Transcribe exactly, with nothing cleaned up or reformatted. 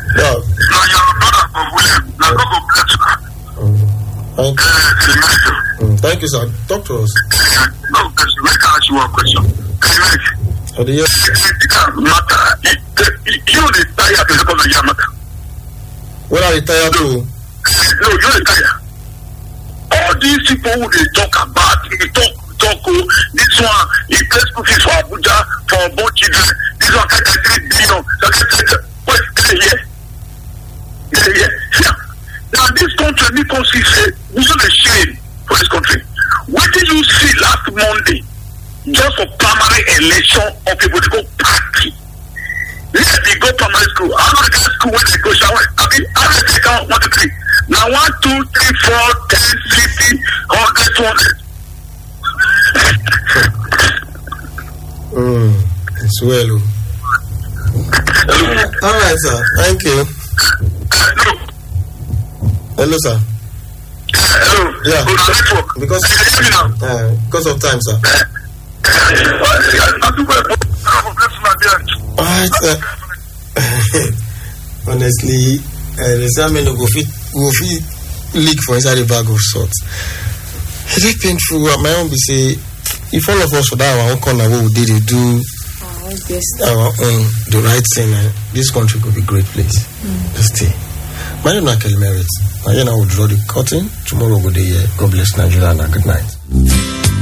Yeah. Now your brother of William. Now God go bless you. Thank you. Uh, Mm, thank you, sir. Talk to us. no question. Let me ask you one question. How do you? Matter. You the tire because of your matter. What are you tired to? No, you the tire. All these people who they talk about, they talk, talk. Oh, this one, he plays school fees for Abuja for both children. This one, thirty-three billion. What? Yeah, yeah, yeah. Yeah. Now this country, this country say, we should be shame for this country. What did you see last Monday? Just for primary election of a political party. Yes, they go primary school. I know the school when they go shower. I mean, how do they count one, two, three? Now one, two, three, four, ten, fifty, hundred, two hundred. Hmm. It's well. All right, sir. Thank you. Hello. Hello, sir. Hello. Yeah. Good network. Because uh, because of time, sir. All right, sir. Honestly, uh, the salmon will fit will fit leak for inside the bag of salt. It's like painful. My own be say, if all of us for that our own corner, what we did, they do our own the right thing, and this country could be a great place mm. to stay. My name is Kelly Merritt. I will draw the curtain. Tomorrow we'll be here. God bless Nigeria and good night.